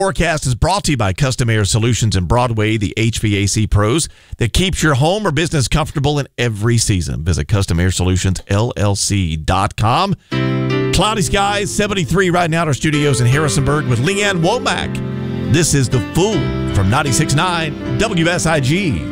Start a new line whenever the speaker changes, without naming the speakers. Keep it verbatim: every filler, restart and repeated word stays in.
Forecast is brought to you by Custom Air Solutions in Broadway, the H V A C pros that keeps your home or business comfortable in every season. Visit Custom Air Solutions L L C dot com. Cloudy skies, seventy-three right now at our studios in Harrisonburg with Leanne Womack. This is The Fool from ninety-six point nine W S I G.